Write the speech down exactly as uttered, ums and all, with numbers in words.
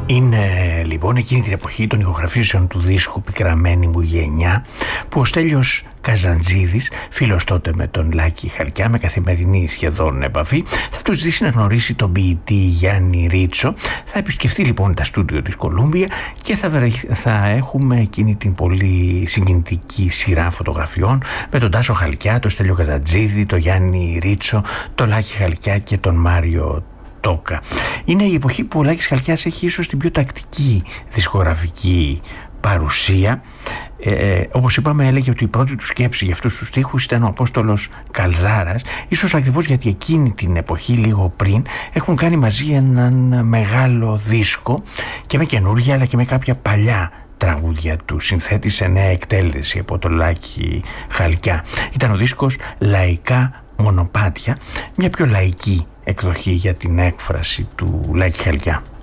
Είναι λοιπόν εκείνη την εποχή των ηχογραφήσεων του δίσκου «Πικραμένη μου γενιά» που ο Στέλιος Καζαντζίδης, φίλος τότε με τον Λάκη Χαλκιά, με καθημερινή σχεδόν επαφή, θα του ζητήσει να γνωρίσει τον ποιητή Γιάννη Ρίτσο. Θα επισκεφτεί λοιπόν τα στούντιο της Κολούμπια και θα, θα έχουμε εκείνη την πολύ συγκινητική σειρά φωτογραφιών με τον Τάσο Χαλκιά, τον Στέλιο Καζαντζίδη, τον Γιάννη Ρίτσο, τον Λάκη Χαλκιά και τον Μάριο Τόκα. Είναι η εποχή που ο Λάκης Χαλκιάς έχει ίσως την πιο τακτική δισκογραφική παρουσία. Ε, όπως είπαμε, έλεγε ότι η πρώτη του σκέψη για αυτούς τους στίχους ήταν ο Απόστολος Καλδάρας, ίσως ακριβώς γιατί εκείνη την εποχή, λίγο πριν, έχουν κάνει μαζί έναν μεγάλο δίσκο και με καινούργια αλλά και με κάποια παλιά τραγούδια του. Συνθέτησε νέα εκτέλεση από τον Λάκη Χαλκιά. Ήταν ο δίσκος «Λαϊκά Μονοπάτια», μια πιο λαϊκή εκδοχή για την έκφραση του Λάκη Χαλκιά.